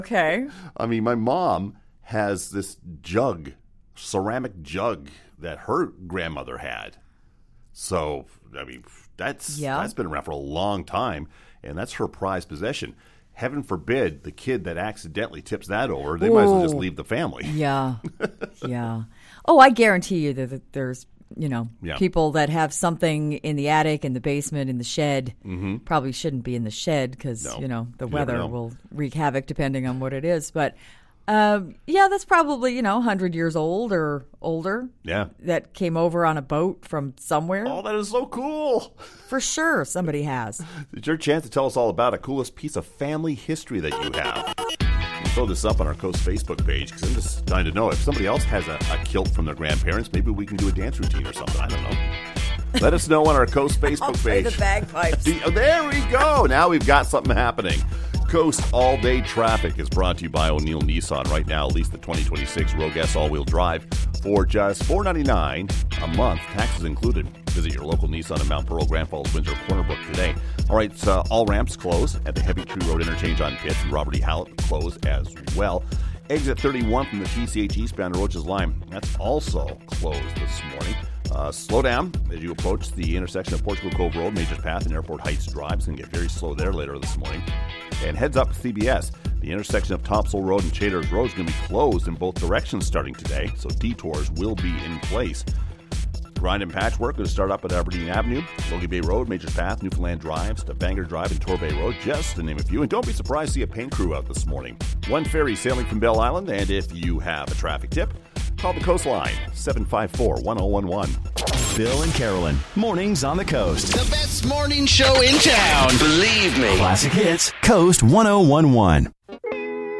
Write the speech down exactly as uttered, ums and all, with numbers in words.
Okay. I mean, my mom has this jug, ceramic jug that her grandmother had. So, I mean, that's yeah. that's been around for a long time, and that's her prized possession. Heaven forbid the kid that accidentally tips that over, they Ooh. might as well just leave the family. Yeah, yeah. Oh, I guarantee you that there's, you know, yeah. people that have something in the attic, in the basement, in the shed. Mm-hmm. Probably shouldn't be in the shed because, no. you know, the you weather will wreak havoc depending on what it is. But, uh, yeah, that's probably, you know, one hundred years old or older. Yeah. That came over on a boat from somewhere. Oh, that is so cool. For sure, somebody has. It's your chance to tell us all about a coolest piece of family history that you have. We'll throw this up on our Coast Facebook page because I'm just trying to know if somebody else has a, a kilt from their grandparents. Maybe we can do a dance routine or something. I don't know. Let us know on our Coast Facebook I'll page. play the bagpipes. See, oh, there we go. Now we've got something happening. Coast all-day traffic is brought to you by O'Neill Nissan. Right now, lease the twenty twenty-six Rogue S all-wheel drive for just four hundred ninety-nine dollars a month, taxes included. Visit your local Nissan in Mount Pearl, Grand Falls, Windsor, Corner Brook today. All right, so all ramps closed at the Heavy Tree Road interchange on Pitts, and Robert E. Hallett closed as well. Exit thirty-one from the T C H eastbound Roaches line, that's also closed this morning. Uh, slow down as you approach the intersection of Portugal Cove Road, Majors Path, and Airport Heights Drive. It's going to get very slow there later this morning. And heads up to C B S. The intersection of Topsail Road and Chaders Road is going to be closed in both directions starting today, so detours will be in place. Grind and patchwork going to start up at Aberdeen Avenue, Logie Bay Road, Majors Path, Newfoundland Drive, Stavanger Drive, and Torbay Road, just to name a few. And don't be surprised to see a paint crew out this morning. One ferry sailing from Bell Island, and if you have a traffic tip, call the Coastline, seven five four, one oh one one. Bill and Carolyn, mornings on the Coast. The best morning show in town. Believe me. Classic Hits, Coast one oh one one.